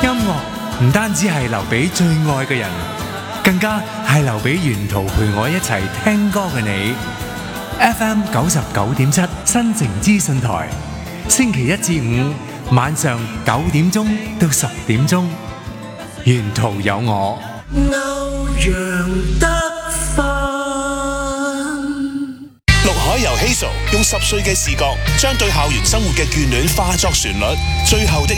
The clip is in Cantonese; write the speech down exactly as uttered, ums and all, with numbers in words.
音樂唔單止係留俾最愛嘅人，更加係留俾沿途陪我一齊聽歌嘅你。F M 九十九點七新城資訊台，星期一至五晚上九點鐘到十點鐘，沿途有我。 歐陽德芬， 陸海遊希素用十歲嘅視覺，將對校園生活嘅眷戀化作旋律，最後的